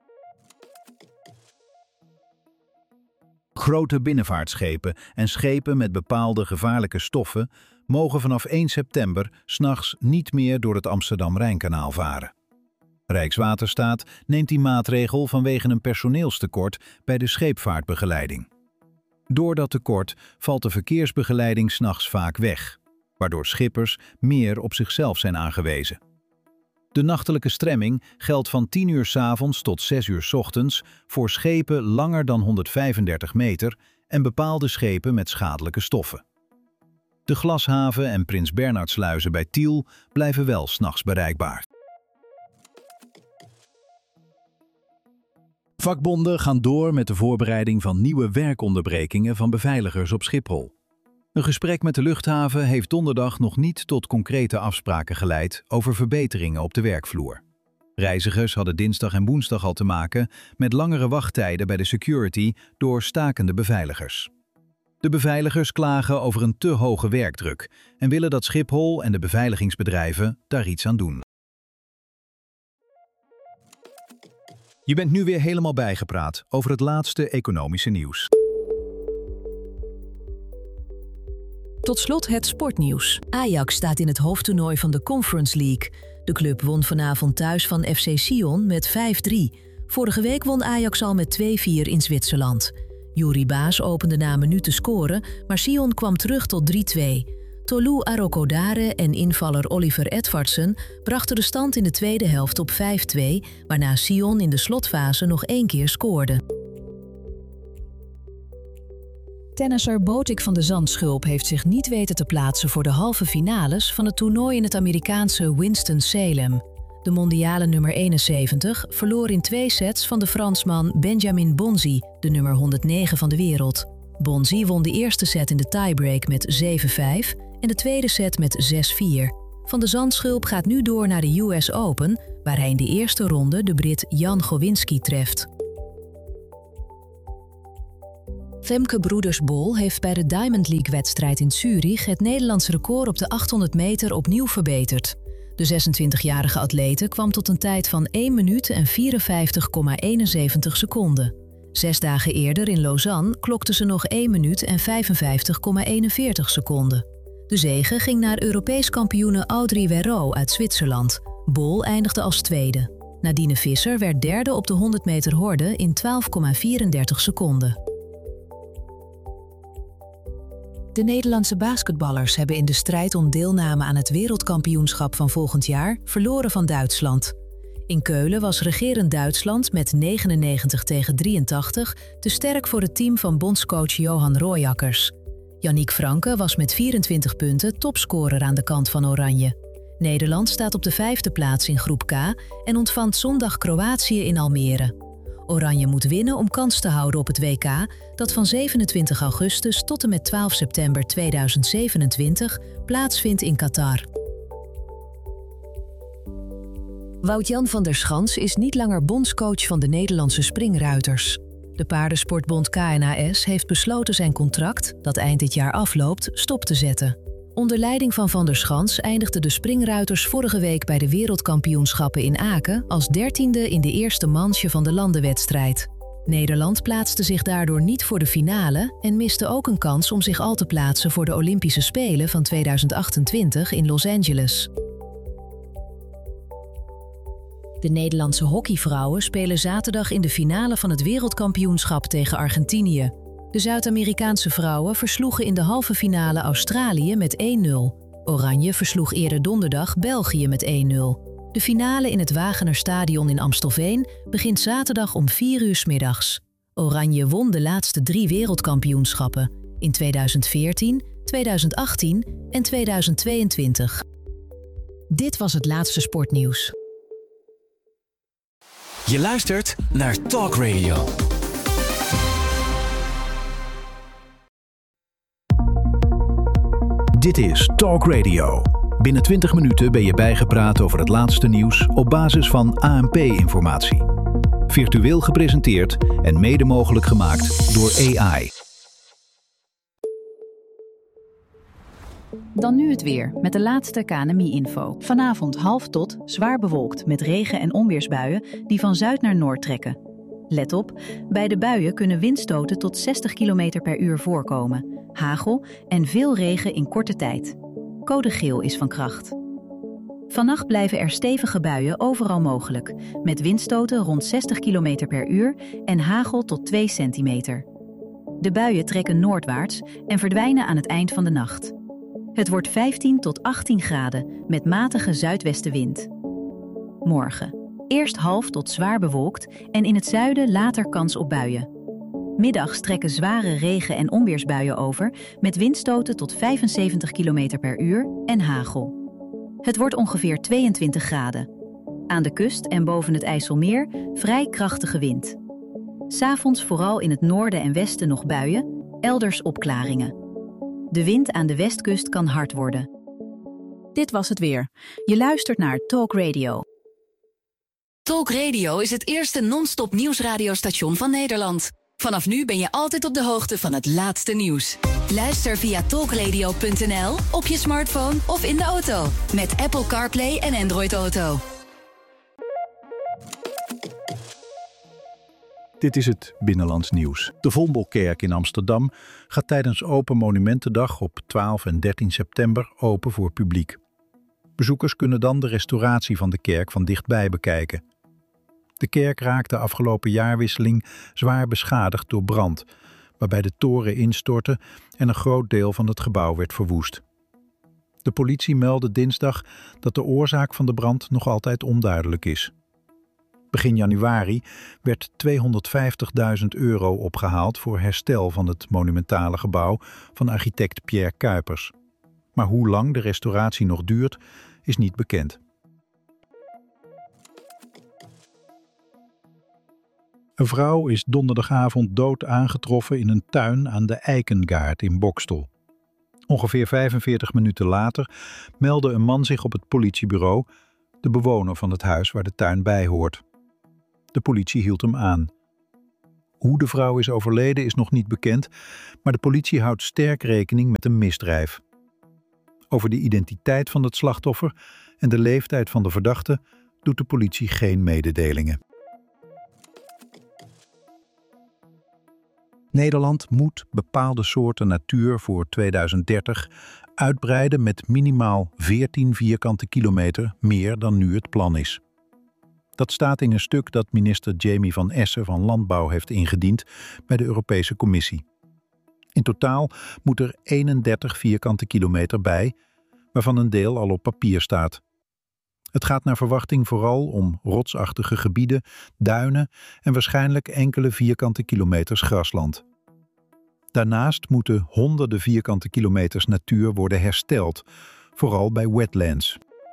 Grote binnenvaartschepen en schepen met bepaalde gevaarlijke stoffen mogen vanaf 1 september 's nachts niet meer door het Amsterdam-Rijnkanaal varen. Rijkswaterstaat neemt die maatregel vanwege een personeelstekort bij de scheepvaartbegeleiding. Door dat tekort valt de verkeersbegeleiding 's nachts vaak weg, waardoor schippers meer op zichzelf zijn aangewezen. De nachtelijke stremming geldt van 10 uur 's avonds tot 6 uur 's ochtends voor schepen langer dan 135 meter en bepaalde schepen met schadelijke stoffen. De Glashaven en Prins Bernhardsluizen bij Tiel blijven wel 's nachts bereikbaar. Vakbonden gaan door met de voorbereiding van nieuwe werkonderbrekingen van beveiligers op Schiphol. Een gesprek met de luchthaven heeft donderdag nog niet tot concrete afspraken geleid over verbeteringen op de werkvloer. Reizigers hadden dinsdag en woensdag al te maken met langere wachttijden bij de security door stakende beveiligers. De beveiligers klagen over een te hoge werkdruk en willen dat Schiphol en de beveiligingsbedrijven daar iets aan doen. Je bent nu weer helemaal bijgepraat over het laatste economische nieuws. Tot slot het sportnieuws. Ajax staat in het hoofdtoernooi van de Conference League. De club won vanavond thuis van FC Sion met 5-3. Vorige week won Ajax al met 2-4 in Zwitserland. Yuri Baas opende na een minuut te scoren, maar Sion kwam terug tot 3-2. Tolu Arokodare en invaller Oliver Edvardsen brachten de stand in de tweede helft op 5-2, waarna Sion in de slotfase nog 1 keer scoorde. Tennisser Botic van de Zandschulp heeft zich niet weten te plaatsen voor de halve finales van het toernooi in het Amerikaanse Winston-Salem. De mondiale nummer 71 verloor in 2 sets van de Fransman Benjamin Bonzi, de nummer 109 van de wereld. Bonzi won de eerste set in de tiebreak met 7-5 en de tweede set met 6-4. Van de Zandschulp gaat nu door naar de US Open, waar waar hij in de eerste ronde de Brit Jan Gowinski treft. Femke Broeders-Bol heeft bij de Diamond League-wedstrijd in Zurich het Nederlands record op de 800 meter opnieuw verbeterd. De 26-jarige atlete kwam tot een tijd van 1 minuut en 54,71 seconden. 6 dagen eerder in Lausanne klokte ze nog 1 minuut en 55,41 seconden. De zege ging naar Europees kampioene Audrey Werrot uit Zwitserland. Bol eindigde als tweede. Nadine Visser werd derde op de 100 meter horde in 12,34 seconden. De Nederlandse basketballers hebben in de strijd om deelname aan het wereldkampioenschap van volgend jaar verloren van Duitsland. In Keulen was regerend Duitsland met 99-83 te sterk voor het team van bondscoach Johan Royakkers. Yannick Franke was met 24 punten topscorer aan de kant van Oranje. Nederland staat op de 5e plaats in groep K en ontvangt zondag Kroatië in Almere. Oranje moet winnen om kans te houden op het WK, dat van 27 augustus tot en met 12 september 2027 plaatsvindt in Qatar. Wout-Jan van der Schans is niet langer bondscoach van de Nederlandse springruiters. De paardensportbond KNAS heeft besloten zijn contract, dat eind dit jaar afloopt, stop te zetten. Onder leiding van Van der Schans eindigden de springruiters vorige week bij de wereldkampioenschappen in Aken als 13e in de eerste manche van de landenwedstrijd. Nederland plaatste zich daardoor niet voor de finale en miste ook een kans om zich al te plaatsen voor de Olympische Spelen van 2028 in Los Angeles. De Nederlandse hockeyvrouwen spelen zaterdag in de finale van het wereldkampioenschap tegen Argentinië. De Zuid-Amerikaanse vrouwen versloegen in de halve finale Australië met 1-0. Oranje versloeg eerder donderdag België met 1-0. De finale in het Wagener-stadion in Amstelveen begint zaterdag om 4 uur 's middags. Oranje won de laatste 3 wereldkampioenschappen in 2014, 2018 en 2022. Dit was het laatste sportnieuws. Je luistert naar Talk Radio. Dit is Talk Radio. Binnen 20 minuten ben je bijgepraat over het laatste nieuws op basis van ANP-informatie. Virtueel gepresenteerd en mede mogelijk gemaakt door AI. Dan nu het weer, met de laatste KNMI-info. Vanavond half tot zwaar bewolkt met regen- en onweersbuien die van zuid naar noord trekken. Let op, bij de buien kunnen windstoten tot 60 km per uur voorkomen, hagel en veel regen in korte tijd. Code geel is van kracht. Vannacht blijven er stevige buien overal mogelijk, met windstoten rond 60 km per uur en hagel tot 2 centimeter. De buien trekken noordwaarts en verdwijnen aan het eind van de nacht. Het wordt 15 tot 18 graden met matige zuidwestenwind. Morgen. Eerst half tot zwaar bewolkt en in het zuiden later kans op buien. Middags trekken zware regen- en onweersbuien over met windstoten tot 75 km per uur en hagel. Het wordt ongeveer 22 graden. Aan de kust en boven het IJsselmeer vrij krachtige wind. 'S Avonds vooral in het noorden en westen nog buien, elders opklaringen. De wind aan de westkust kan hard worden. Dit was het weer. Je luistert naar Talk Radio. Talk Radio is het eerste non-stop nieuwsradiostation van Nederland. Vanaf nu ben je altijd op de hoogte van het laatste nieuws. Luister via talkradio.nl, op je smartphone of in de auto. Met Apple CarPlay en Android Auto. Dit is het Binnenlands Nieuws. De Vondelkerk in Amsterdam gaat tijdens Open Monumentendag op 12 en 13 september open voor publiek. Bezoekers kunnen dan de restauratie van de kerk van dichtbij bekijken. De kerk raakte afgelopen jaarwisseling zwaar beschadigd door brand, waarbij de toren instortte en een groot deel van het gebouw werd verwoest. De politie meldde dinsdag dat de oorzaak van de brand nog altijd onduidelijk is. Begin januari werd €250.000 opgehaald voor herstel van het monumentale gebouw van architect Pierre Cuypers. Maar hoe lang de restauratie nog duurt, is niet bekend. Een vrouw is donderdagavond dood aangetroffen in een tuin aan de Eikengaard in Boxtel. Ongeveer 45 minuten later meldde een man zich op het politiebureau de bewoner van het huis waar de tuin bij hoort. De politie hield hem aan. Hoe de vrouw is overleden is nog niet bekend, maar de politie houdt sterk rekening met een misdrijf. Over de identiteit van het slachtoffer en de leeftijd van de verdachte doet de politie geen mededelingen. Nederland moet bepaalde soorten natuur voor 2030 uitbreiden met minimaal 14 vierkante kilometer meer dan nu het plan is. Dat staat in een stuk dat minister Jamie van Essen van Landbouw heeft ingediend bij de Europese Commissie. In totaal moet er 31 vierkante kilometer bij, waarvan een deel al op papier staat. Het gaat naar verwachting vooral om rotsachtige gebieden, duinen en waarschijnlijk enkele vierkante kilometers grasland. Daarnaast moeten honderden vierkante kilometers natuur worden hersteld, vooral bij wetlands.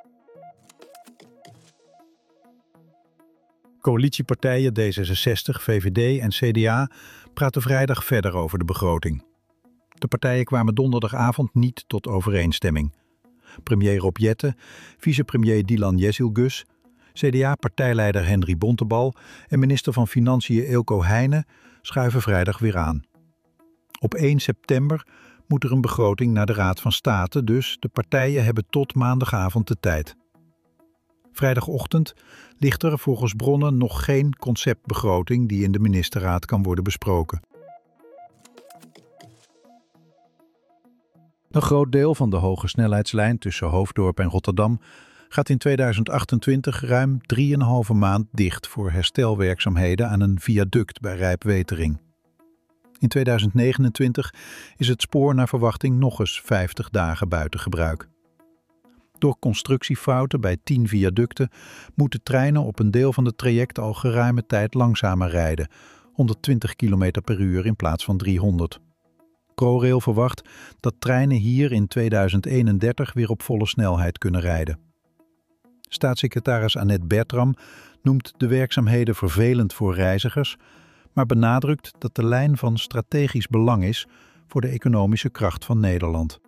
Coalitiepartijen D66, VVD en CDA praten vrijdag verder over de begroting. De partijen kwamen donderdagavond niet tot overeenstemming. Premier Rob Jetten, vicepremier Dylan Jezilgus, CDA-partijleider Henry Bontebal en minister van Financiën Eelco Heijnen schuiven vrijdag weer aan. Op 1 september moet er een begroting naar de Raad van State, dus de partijen hebben tot maandagavond de tijd. Vrijdagochtend ligt er volgens bronnen nog geen conceptbegroting die in de ministerraad kan worden besproken. Een groot deel van de hoge snelheidslijn tussen Hoofddorp en Rotterdam gaat in 2028 ruim 3,5 maand dicht voor herstelwerkzaamheden aan een viaduct bij Rijpwetering. In 2029 is het spoor naar verwachting nog eens 50 dagen buiten gebruik. Door constructiefouten bij 10 viaducten moeten treinen op een deel van het traject al geruime tijd langzamer rijden, 120 km per uur in plaats van 300. ProRail verwacht dat treinen hier in 2031 weer op volle snelheid kunnen rijden. Staatssecretaris Annette Bertram noemt de werkzaamheden vervelend voor reizigers, maar benadrukt dat de lijn van strategisch belang is voor de economische kracht van Nederland.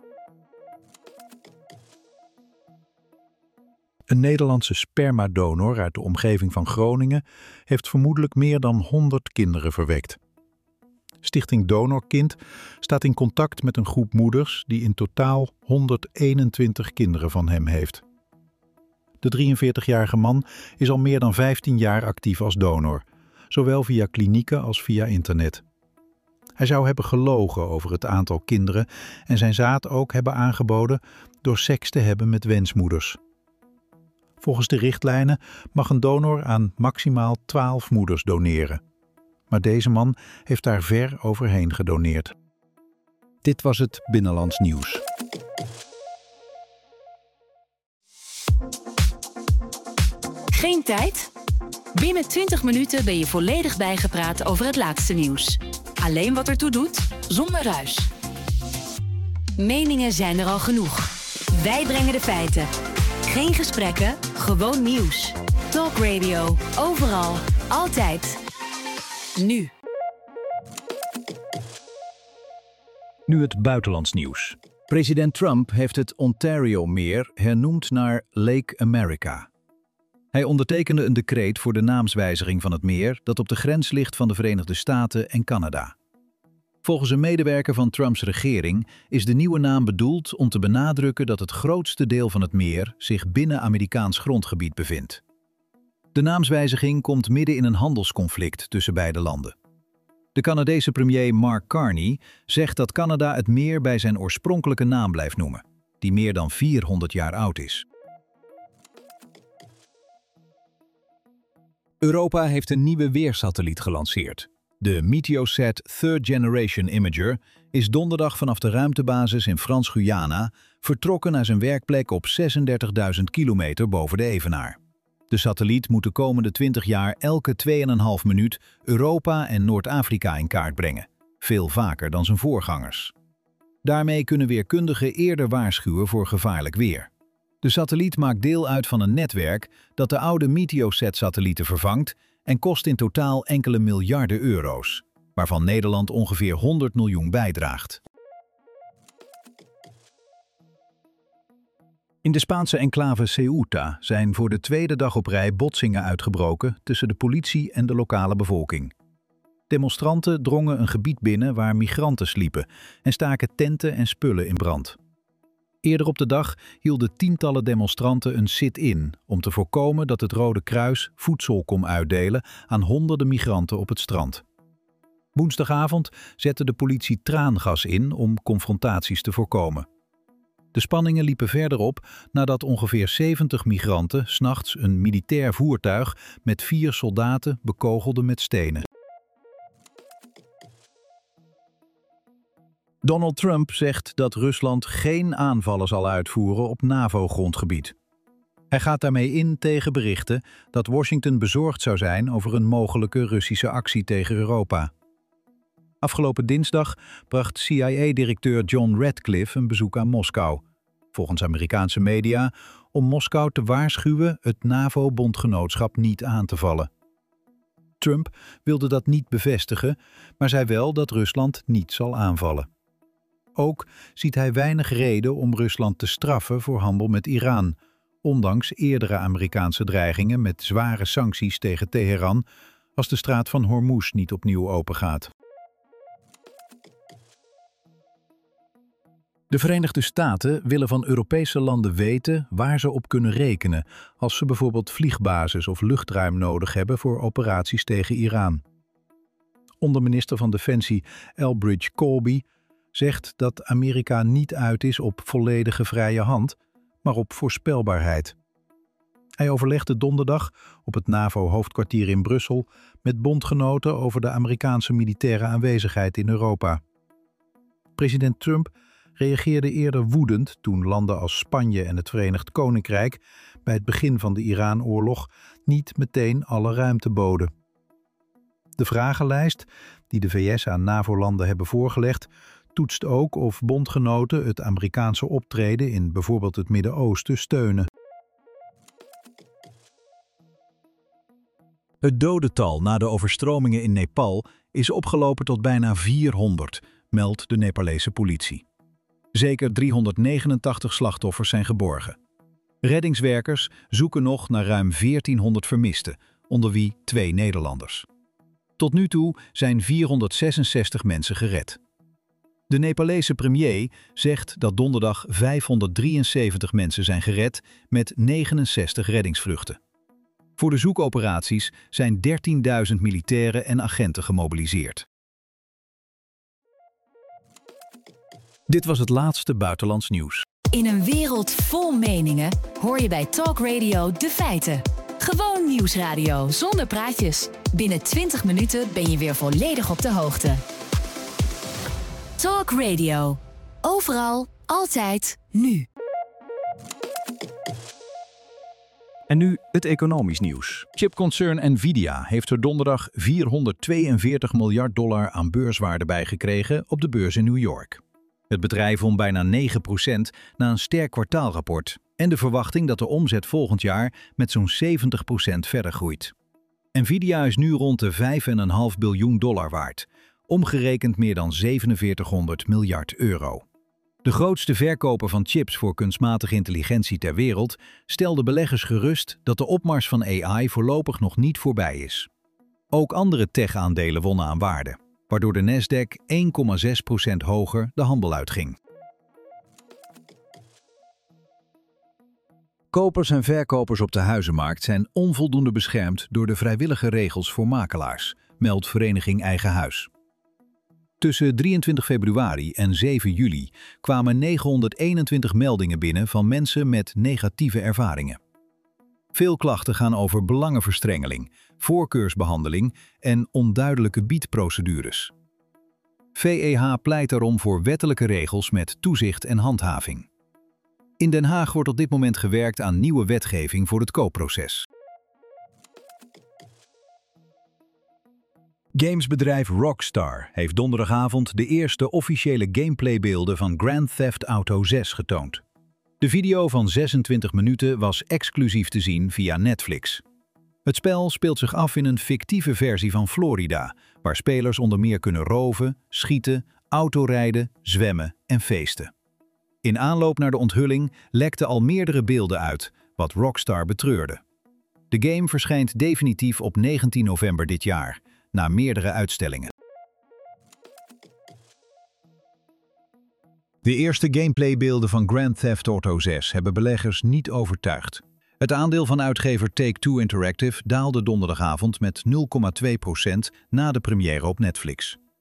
Een Nederlandse spermadonor uit de omgeving van Groningen heeft vermoedelijk meer dan 100 kinderen verwekt. Stichting Donorkind staat in contact met een groep moeders die in totaal 121 kinderen van hem heeft. De 43-jarige man is al meer dan 15 jaar actief als donor, zowel via klinieken als via internet. Hij zou hebben gelogen over het aantal kinderen en zijn zaad ook hebben aangeboden door seks te hebben met wensmoeders. Volgens de richtlijnen mag een donor aan maximaal 12 moeders doneren. Maar deze man heeft daar ver overheen gedoneerd. Dit was het Binnenlands Nieuws. Geen tijd? Binnen 20 minuten ben je volledig bijgepraat over het laatste nieuws. Alleen wat ertoe doet, zonder ruis. Meningen zijn er al genoeg. Wij brengen de feiten. Geen gesprekken, gewoon nieuws. Talk Radio, overal, altijd. Nu. Nu het buitenlands nieuws. President Trump heeft het Ontario-meer hernoemd naar Lake America. Hij ondertekende een decreet voor de naamswijziging van het meer dat op de grens ligt van de Verenigde Staten en Canada. Volgens een medewerker van Trumps regering is de nieuwe naam bedoeld om te benadrukken dat het grootste deel van het meer zich binnen Amerikaans grondgebied bevindt. De naamswijziging komt midden in een handelsconflict tussen beide landen. De Canadese premier Mark Carney zegt dat Canada het meer bij zijn oorspronkelijke naam blijft noemen, die meer dan 400 jaar oud is. Europa heeft een nieuwe weersatelliet gelanceerd. De Meteosat Third Generation Imager is donderdag vanaf de ruimtebasis in Frans-Guyana vertrokken naar zijn werkplek op 36.000 kilometer boven de evenaar. De satelliet moet de komende 20 jaar elke 2,5 minuut Europa en Noord-Afrika in kaart brengen, veel vaker dan zijn voorgangers. Daarmee kunnen weerkundigen eerder waarschuwen voor gevaarlijk weer. De satelliet maakt deel uit van een netwerk dat de oude Meteosat-satellieten vervangt en kost in totaal enkele miljarden euro's, waarvan Nederland ongeveer 100 miljoen bijdraagt. In de Spaanse enclave Ceuta zijn voor de tweede dag op rij botsingen uitgebroken tussen de politie en de lokale bevolking. Demonstranten drongen een gebied binnen waar migranten sliepen en staken tenten en spullen in brand. Eerder op de dag hielden tientallen demonstranten een sit-in om te voorkomen dat het Rode Kruis voedsel kon uitdelen aan honderden migranten op het strand. Woensdagavond zette de politie traangas in om confrontaties te voorkomen. De spanningen liepen verder op nadat ongeveer 70 migranten 's nachts een militair voertuig met 4 soldaten bekogelden met stenen. Donald Trump zegt dat Rusland geen aanvallen zal uitvoeren op NAVO-grondgebied. Hij gaat daarmee in tegen berichten dat Washington bezorgd zou zijn over een mogelijke Russische actie tegen Europa. Afgelopen dinsdag bracht CIA-directeur John Ratcliffe een bezoek aan Moskou, volgens Amerikaanse media, om Moskou te waarschuwen het NAVO-bondgenootschap niet aan te vallen. Trump wilde dat niet bevestigen, maar zei wel dat Rusland niet zal aanvallen. Ook ziet hij weinig reden om Rusland te straffen voor handel met Iran, ondanks eerdere Amerikaanse dreigingen met zware sancties tegen Teheran als de straat van Hormuz niet opnieuw opengaat. De Verenigde Staten willen van Europese landen weten waar ze op kunnen rekenen als ze bijvoorbeeld vliegbases of luchtruim nodig hebben voor operaties tegen Iran. Onderminister van Defensie Elbridge Colby zegt dat Amerika niet uit is op volledige vrije hand, maar op voorspelbaarheid. Hij overlegde donderdag op het NAVO-hoofdkwartier in Brussel met bondgenoten over de Amerikaanse militaire aanwezigheid in Europa. President Trump reageerde eerder woedend toen landen als Spanje en het Verenigd Koninkrijk bij het begin van de Iran-oorlog niet meteen alle ruimte boden. De vragenlijst die de VS aan NAVO-landen hebben voorgelegd toetst ook of bondgenoten het Amerikaanse optreden in bijvoorbeeld het Midden-Oosten steunen. Het dodental na de overstromingen in Nepal is opgelopen tot bijna 400, meldt de Nepalese politie. Zeker 389 slachtoffers zijn geborgen. Reddingswerkers zoeken nog naar ruim 1400 vermisten, onder wie 2 Nederlanders. Tot nu toe zijn 466 mensen gered. De Nepalese premier zegt dat donderdag 573 mensen zijn gered met 69 reddingsvluchten. Voor de zoekoperaties zijn 13.000 militairen en agenten gemobiliseerd. Dit was het laatste buitenlands nieuws. In een wereld vol meningen hoor je bij Talk Radio de feiten. Gewoon nieuwsradio zonder praatjes. Binnen 20 minuten ben je weer volledig op de hoogte. Talk Radio. Overal, altijd, nu. En nu het economisch nieuws. Chipconcern Nvidia heeft er donderdag $442 miljard aan beurswaarde bijgekregen op de beurs in New York. Het bedrijf won bijna 9% na een sterk kwartaalrapport en de verwachting dat de omzet volgend jaar met zo'n 70% verder groeit. Nvidia is nu rond de $5,5 biljoen waard, omgerekend meer dan 4700 miljard euro. De grootste verkoper van chips voor kunstmatige intelligentie ter wereld stelde beleggers gerust dat de opmars van AI voorlopig nog niet voorbij is. Ook andere tech-aandelen wonnen aan waarde, waardoor de Nasdaq 1,6% hoger de handel uitging. Kopers en verkopers op de huizenmarkt zijn onvoldoende beschermd door de vrijwillige regels voor makelaars, meldt Vereniging Eigen Huis. Tussen 23 februari en 7 juli kwamen 921 meldingen binnen van mensen met negatieve ervaringen. Veel klachten gaan over belangenverstrengeling, voorkeursbehandeling en onduidelijke biedprocedures. VEH pleit daarom voor wettelijke regels met toezicht en handhaving. In Den Haag wordt op dit moment gewerkt aan nieuwe wetgeving voor het koopproces. Gamesbedrijf Rockstar heeft donderdagavond de eerste officiële gameplaybeelden van Grand Theft Auto 6 getoond. De video van 26 minuten was exclusief te zien via Netflix. Het spel speelt zich af in een fictieve versie van Florida, waar spelers onder meer kunnen roven, schieten, autorijden, zwemmen en feesten. In aanloop naar de onthulling lekten al meerdere beelden uit, wat Rockstar betreurde. De game verschijnt definitief op 19 november dit jaar, na meerdere uitstellingen. De eerste gameplaybeelden van Grand Theft Auto 6 hebben beleggers niet overtuigd. Het aandeel van uitgever Take-Two Interactive daalde donderdagavond met 0,2% na de première op Netflix.